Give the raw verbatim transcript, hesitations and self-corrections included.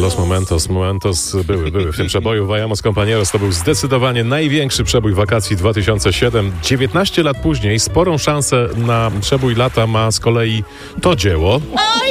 Los Momentos. Momentos były, były w tym przeboju. Vayamos Compañeros to był zdecydowanie największy przebój wakacji dwa tysiące siódmy. dziewiętnaście lat później sporą szansę na przebój lata ma z kolei to dzieło.